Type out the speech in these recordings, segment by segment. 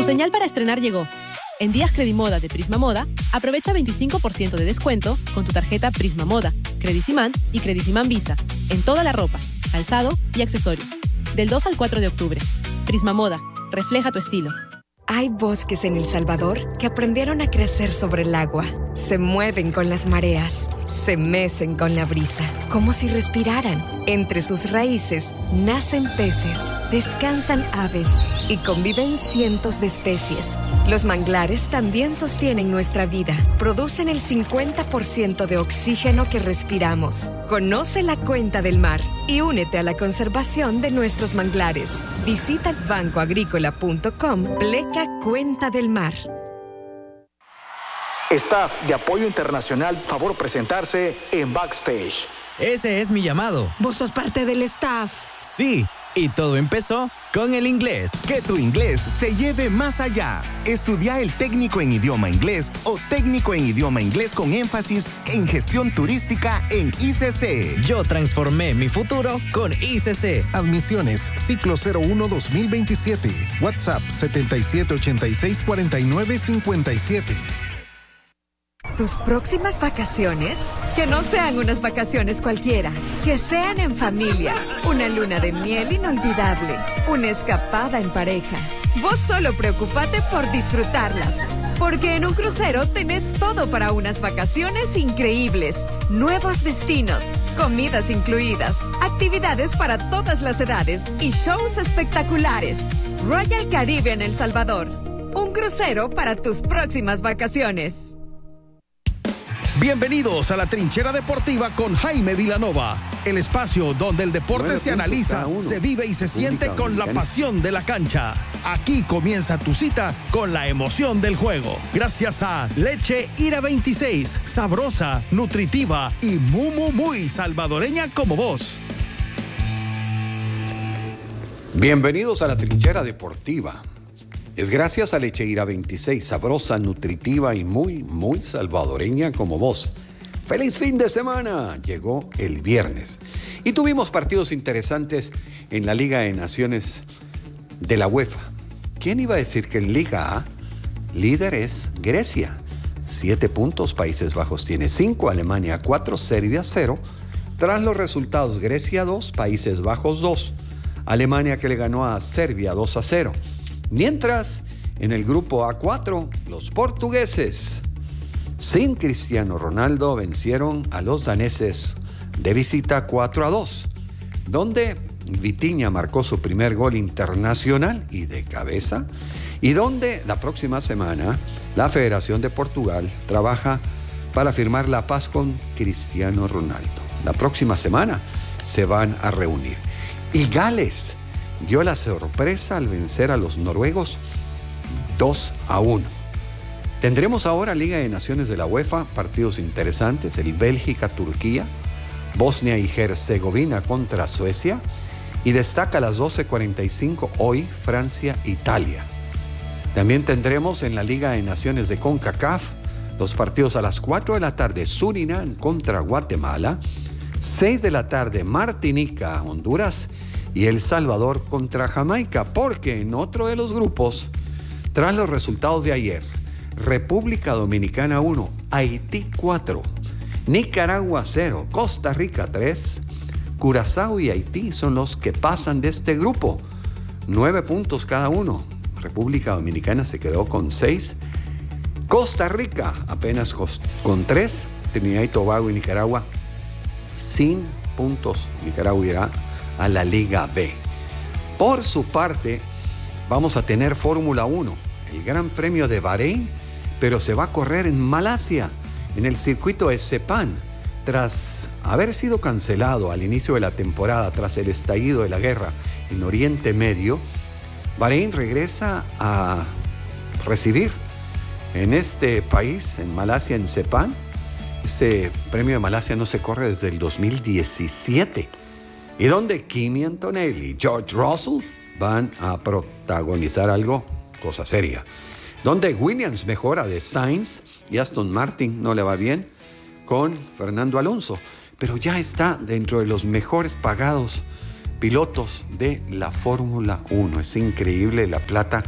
señal para estrenar llegó. En días Credimoda de Prisma Moda, aprovecha 25% de descuento con tu tarjeta Prisma Moda, Crediciman y Crediciman Visa, en toda la ropa, calzado y accesorios. Del 2 al 4 de octubre. Prisma Moda, refleja tu estilo. Hay bosques en El Salvador que aprendieron a crecer sobre el agua. Se mueven con las mareas, se mecen con la brisa, como si respiraran. Entre sus raíces nacen peces, descansan aves y conviven cientos de especies. Los manglares también sostienen nuestra vida. Producen el 50% de oxígeno que respiramos. Conoce la cuenta del mar y únete a la conservación de nuestros manglares. Visita bancoagrícola.com /Cuenta del Mar. Staff de Apoyo Internacional, favor presentarse en Backstage. Ese es mi llamado. ¿Vos sos parte del staff? Sí, y todo empezó con el inglés. Que tu inglés te lleve más allá. Estudia el técnico en idioma inglés o técnico en idioma inglés con énfasis en gestión turística en ICC. Yo transformé mi futuro con ICC. Admisiones, ciclo 01-2027. WhatsApp 7786-4957. Tus próximas vacaciones, que no sean unas vacaciones cualquiera, que sean en familia, una luna de miel inolvidable, una escapada en pareja. Vos solo preocupate por disfrutarlas, porque en un crucero tenés todo para unas vacaciones increíbles, nuevos destinos, comidas incluidas, actividades para todas las edades y shows espectaculares. Royal Caribbean El Salvador, un crucero para tus próximas vacaciones. Bienvenidos a la Trinchera Deportiva con Jaime Vilanova, el espacio donde el deporte se analiza, se vive y se siente con la pasión de la cancha. Aquí comienza tu cita con la emoción del juego. Gracias a Leche Ira 26, sabrosa, nutritiva y muy salvadoreña como vos. Bienvenidos a la Trinchera Deportiva. Es gracias a Leche Ira 26, sabrosa, nutritiva y muy salvadoreña como vos. ¡Feliz fin de semana! Llegó el viernes. Y tuvimos partidos interesantes en la Liga de Naciones de la UEFA. ¿Quién iba a decir que en Liga A, líder es Grecia? 7 puntos, Países Bajos tiene 5, Alemania 4, Serbia 0. Tras los resultados, Grecia 2, Países Bajos 2. Alemania que le ganó a Serbia 2-0. Mientras, en el grupo A4, los portugueses, sin Cristiano Ronaldo, vencieron a los daneses de visita 4-2, donde Vitinha marcó su primer gol internacional y de cabeza, y donde la próxima semana la Federación de Portugal trabaja para firmar la paz con Cristiano Ronaldo. La próxima semana se van a reunir. Y Gales dio la sorpresa al vencer a los noruegos 2-1. Tendremos ahora Liga de Naciones de la UEFA, partidos interesantes, el Bélgica-Turquía, Bosnia y Herzegovina contra Suecia, y destaca a las 12:45 hoy Francia-Italia. También tendremos en la Liga de Naciones de CONCACAF los partidos a las 4 de la tarde, Surinam contra Guatemala, 6 de la tarde, Martinica, Honduras, y El Salvador contra Jamaica, porque en otro de los grupos, tras los resultados de ayer, República Dominicana 1, Haití 4, Nicaragua 0, Costa Rica 3, Curazao y Haití son los que pasan de este grupo, 9 puntos cada uno. República Dominicana se quedó con 6, Costa Rica apenas con 3, Trinidad y Tobago y Nicaragua sin puntos. Nicaragua irá a la Liga B. Por su parte, vamos a tener Fórmula 1, el Gran Premio de Bahrein, pero se va a correr en Malasia, en el circuito de Sepang. Tras haber sido cancelado al inicio de la temporada, tras el estallido de la guerra en Oriente Medio, Bahrein regresa a recibir en este país, en Malasia, en Sepang. Ese premio de Malasia no se corre desde el 2017. Y donde Kimi Antonelli y George Russell van a protagonizar algo, cosa seria. Donde Williams mejora de Sainz y Aston Martin no le va bien con Fernando Alonso. Pero ya está dentro de los mejores pagados pilotos de la Fórmula 1. Es increíble la plata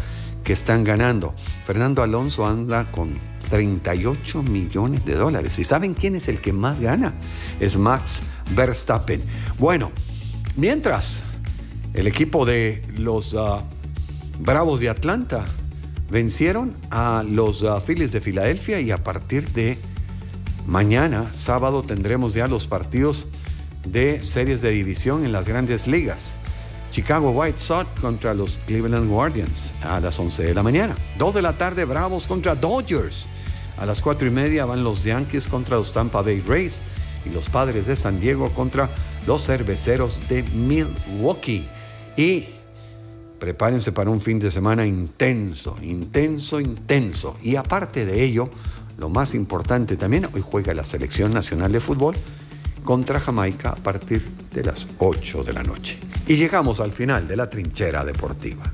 que están ganando. Fernando Alonso anda con $38 millones. ¿Y saben quién es el que más gana? Es Max Verstappen. Bueno, mientras el equipo de los Bravos de Atlanta vencieron a los Phillies de Filadelfia, y a partir de mañana, sábado, tendremos ya los partidos de series de división en las grandes ligas. Chicago White Sox contra los Cleveland Guardians a las 11 de la mañana. 2 de la tarde, Bravos contra Dodgers. A las 4:30 van los Yankees contra los Tampa Bay Rays, y los Padres de San Diego contra los Cerveceros de Milwaukee. Y prepárense para un fin de semana intenso. Y aparte de ello, lo más importante también, hoy juega la Selección Nacional de Fútbol contra Jamaica a partir de las 8 de la noche. Y llegamos al final de la Trinchera Deportiva.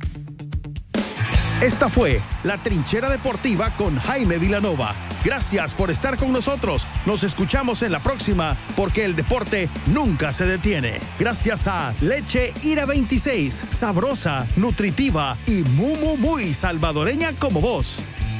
Esta fue la Trinchera Deportiva con Jaime Vilanova. Gracias por estar con nosotros. Nos escuchamos en la próxima, porque el deporte nunca se detiene. Gracias a Leche Ira 26, sabrosa, nutritiva y muy salvadoreña como vos.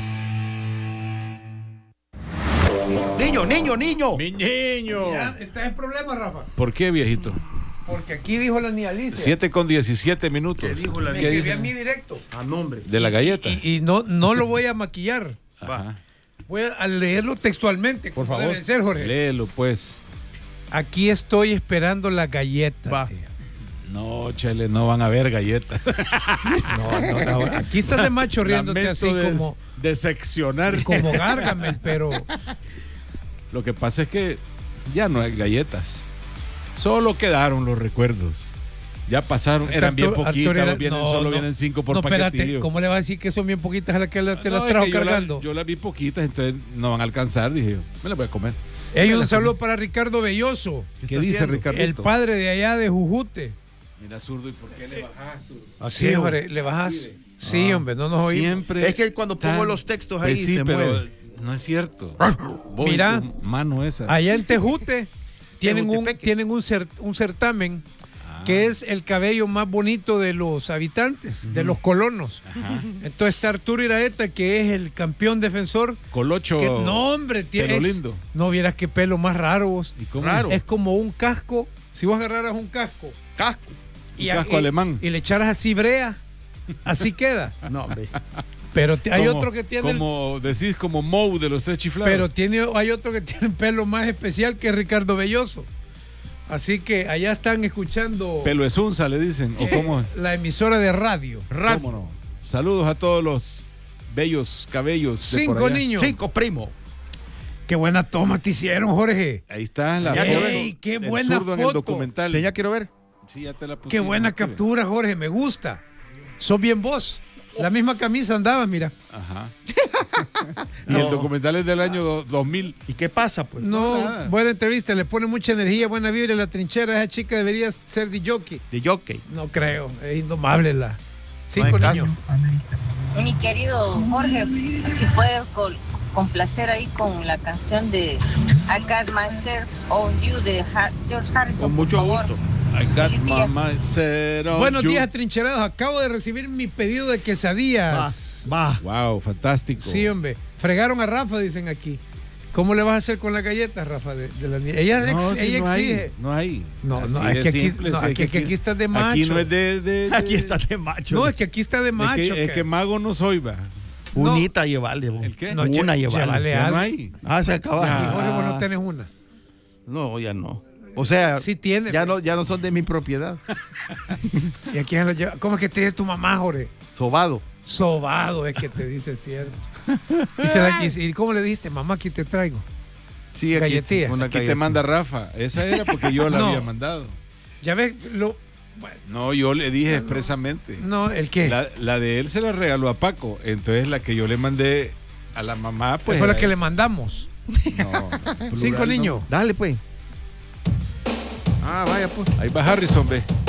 Niño. Mi niño. Ya, ¿estás en problema, Rafa? ¿Por qué, viejito? Porque aquí dijo la niña Alicia. 7:17. ¿Qué dijo la niña? Me escribí a mí directo. A nombre. De la galleta. Y no lo voy a maquillar. Ajá. Voy a leerlo textualmente. Por favor. Debe ser, Jorge. Léelo, pues. Aquí estoy esperando la galleta. Va. No, Chele, no van a haber galletas. No. Aquí estás de macho riéndote así como... Decepcionar. Como Gargamel, pero... Lo que pasa es que ya no hay galletas. Solo quedaron los recuerdos. Ya pasaron, eran bien poquitas, vienen 5 por paquetillo. No, espérate, ¿cómo le vas a decir que son bien poquitas a las que te las trajo cargando? Yo las vi poquitas, entonces no van a alcanzar, dije yo. Me las voy a comer. Un saludo para Ricardo Belloso. ¿Qué dice Ricardo? El padre de allá de Jujute. Mira, zurdo, ¿y por qué le bajás, zurdo? Así, hombre, le bajás. Sí, hombre, no nos oímos. Siempre es que cuando pongo los textos ahí sí, se pero mueve. No es cierto. Mira, mano esa. Allá en Tejute tienen un certamen que es el cabello más bonito de los habitantes, de los colonos. Ajá. Entonces está Arturo Iraeta, que es el campeón defensor. Colocho. No, hombre, pelo lindo. No vieras qué pelo más raro vos. ¿Y cómo es como un casco. Si vos agarraras un casco. Casco alemán. Y le echaras así brea, así queda. No, hombre. Pero hay otro que tiene... Decís como Moe de los Tres Chiflados. Pero hay otro que tiene pelo más especial, que es Ricardo Belloso. Así que allá están escuchando... Pelo es unza, le dicen. ¿O cómo? La emisora de radio. ¿Cómo no? Saludos a todos los bellos cabellos 5 niños. 5 primos. Qué buena toma te hicieron, Jorge. Ahí está la foto. Qué buena foto. En el documental. Sí, ya quiero ver. Sí, ya te la puse. Qué buena captura, Jorge. Me gusta. Sos bien vos. La misma camisa andaba, mira. Ajá. Y el documental es del año 2000. ¿Y qué pasa, pues? No, buena entrevista, le pone mucha energía, buena vibra en la trinchera. Esa chica debería ser de jockey. De jockey. No creo, es indomable la. 5 niños. Mi querido Jorge, si puedes complacer ahí con la canción de I Got Myself on You de George Harrison. Con mucho gusto. I got myself on Buenos you. días, atrincherados. Acabo de recibir mi pedido de quesadillas. Va. Wow, fantástico. Sí, hombre. Fregaron a Rafa, dicen aquí. ¿Cómo le vas a hacer con las galletas, Rafa? Ella exige. No hay. No, es que aquí estás de macho. Aquí no es de aquí estás de macho. No, es que aquí está de macho. Es que mago no soy, va. Unita llevarle. ¿El qué? No, una llevarle. Ya no hay. Se acaba. Jorge, vos no tenés una. No, ya no. O sea, sí tiene, ya no son de mi propiedad. ¿Y a quién lo lleva? ¿Cómo es que te dice tu mamá, Jorge? Sobado. Sobado es que te dice, cierto. ¿Y cómo le dijiste? Mamá, aquí te traigo. Sí, galletías. Aquí te manda Rafa. Esa era porque yo la había mandado. Ya ves, bueno. No, yo le dije expresamente. No, ¿el qué? La de él se la regaló a Paco. Entonces la que yo le mandé a la mamá, pues. Fue la que le mandamos. No. 5 niños. Dale, pues. Vaya, pues. Ahí va Harrison, ve.